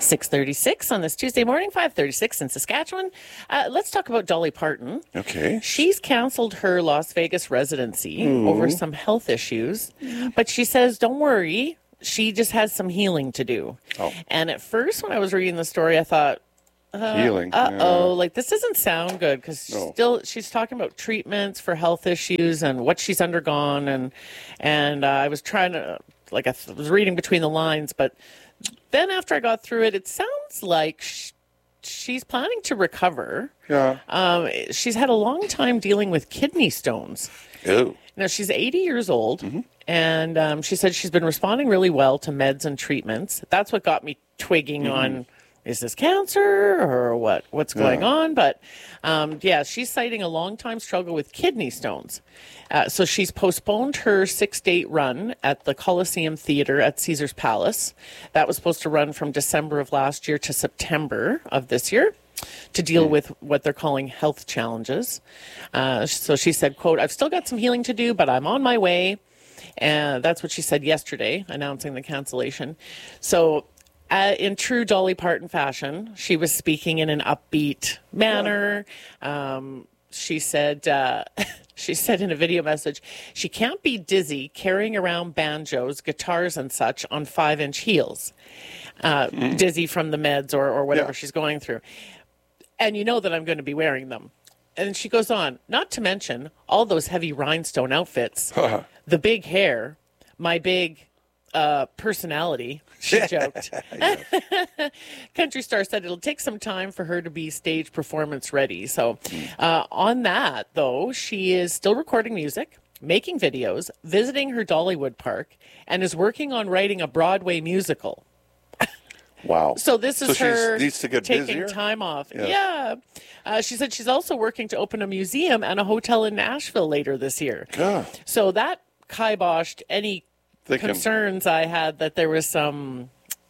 6:36 on this Tuesday morning, 5:36 in Saskatchewan. Let's talk about Dolly Parton. Okay. She's canceled her Las Vegas residency over some health issues, but she says, don't worry, she just has some healing to do. Oh. And at first, when I was reading the story, I thought, Healing. like this doesn't sound good because No. she's talking about treatments for health issues and what she's undergone, and I was trying to I was reading between the lines, but then after I got through it, it sounds like she's planning to recover. Yeah. She's had a long time dealing with kidney stones. Ew. Now, she's 80 years old, and she said she's been responding really well to meds and treatments. That's what got me twigging on, is this cancer or what's going on? But, she's citing a long-time struggle with kidney stones. So she's postponed her 6-date run at the Coliseum Theatre at Caesars Palace. That was supposed to run from December of last year to September of this year to deal with what they're calling health challenges. So she said, quote, I've still got some healing to do, but I'm on my way. And that's what she said yesterday, announcing the cancellation. So in true Dolly Parton fashion, she was speaking in an upbeat manner. She said in a video message, she can't be dizzy carrying around banjos, guitars and such on 5-inch heels. Dizzy from the meds or whatever she's going through. And you know that I'm going to be wearing them. And she goes on, not to mention all those heavy rhinestone outfits, the big hair, my big personality, she joked. Country Star said it'll take some time for her to be stage performance ready. So on that, though, she is still recording music, making videos, visiting her Dollywood park, and is working on writing a Broadway musical. Wow. So this is her needs to get taking busier? time off. Yeah. Yeah. She said she's also working to open a museum and a hotel in Nashville later this year. Yeah. So that kiboshed any concerns I had that there was something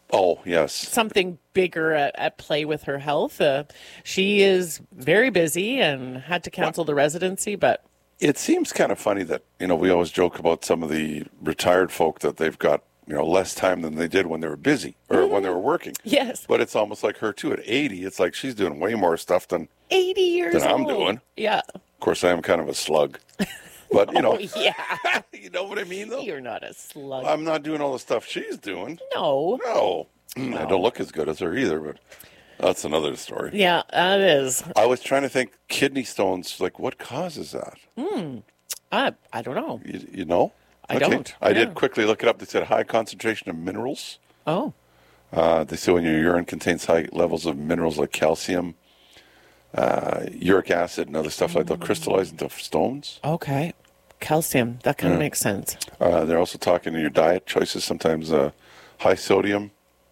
bigger at play with her health. She is very busy and had to cancel the residency, but it seems kind of funny that, we always joke about some of the retired folk that they've got, less time than they did when they were busy or when they were working. Yes. But it's almost like her too. At 80, it's like she's doing way more stuff than 80 years than I'm old. doing. Yeah. Of course, I am kind of a slug. But, Oh, yeah. you know what I mean, though? You're not a slug. I'm not doing all the stuff she's doing. No. No. I don't look as good as her either, but that's another story. Yeah, that is. I was trying to think kidney stones, like what causes that? I don't know. You know? I don't. I did quickly look it up. They said high concentration of minerals. Oh. They say when your urine contains high levels of minerals like calcium, uric acid, and other stuff like that, they'll crystallize into stones. Okay. Calcium. That kind of makes sense. They're also talking in your diet choices. Sometimes high sodium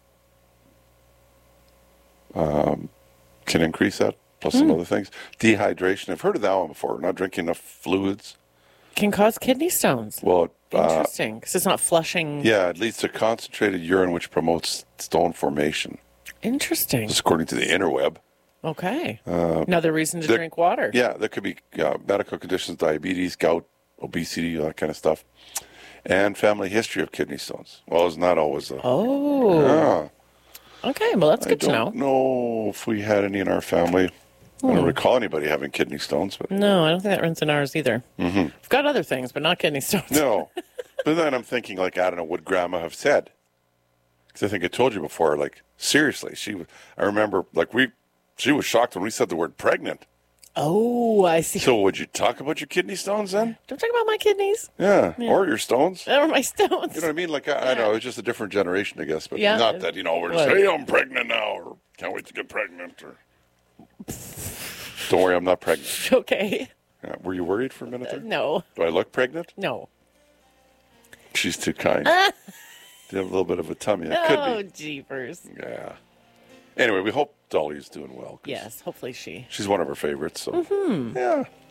can increase that, plus some other things. Dehydration. I've heard of that one before. Not drinking enough fluids. Can cause kidney stones. Well, Interesting. Because it's not flushing. yeah, it leads to concentrated urine, which promotes stone formation. Interesting. Just according to the interweb. Okay. Another reason to drink water. Yeah, there could be medical conditions, diabetes, gout, obesity, that kind of stuff, and family history of kidney stones. Well, it's not always a... Oh. Yeah. Okay, well, that's good to I know. don't know if we had any in our family. I don't recall anybody having kidney stones. But No, I don't think that runs in ours either. We've got other things, but not kidney stones. no. But then I'm thinking, I don't know what Grandma have said. Because I think I told you before, seriously, I remember, she was shocked when we said the word pregnant. Oh, I see. So would you talk about your kidney stones then? Don't talk about my kidneys. Yeah. Or your stones. Or my stones. You know what I mean? I know, it's just a different generation, I guess. But Yeah. not that, we're just, hey, I'm pregnant now, or can't wait to get pregnant, or... Don't worry, I'm not pregnant. Okay. Yeah. Were you worried for a minute there? No. Do I look pregnant? No. She's too kind. Do you have a little bit of a tummy? It could Oh, be. jeepers. Yeah. Anyway, we hope Dolly's doing well. Yes, hopefully she. She's one of our favorites, so. Yeah.